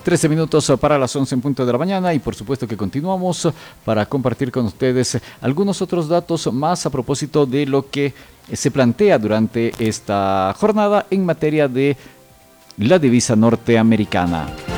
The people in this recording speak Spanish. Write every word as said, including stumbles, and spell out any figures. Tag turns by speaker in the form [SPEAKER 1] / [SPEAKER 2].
[SPEAKER 1] trece minutos para las once en punto de la mañana y por supuesto que continuamos para compartir con ustedes algunos otros datos más a propósito de lo que se plantea durante esta jornada en materia de la divisa norteamericana.